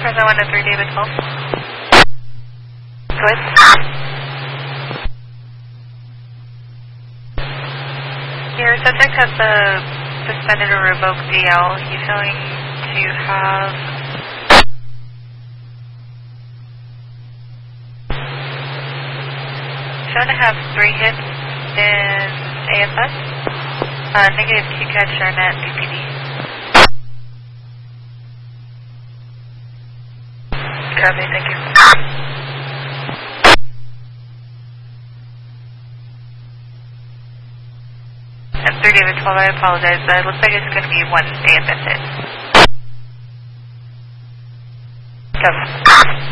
Present 1 to 3, David 12. Go ahead. Your subject has the suspended or revoked DL. He's going to have shown to have 3 hits in AFS. Negative QCAD, ShareNet, BPD. Copy, thank you. And 3 David 12, I apologize. It looks like it's going to be 1 AFS hit. Copy.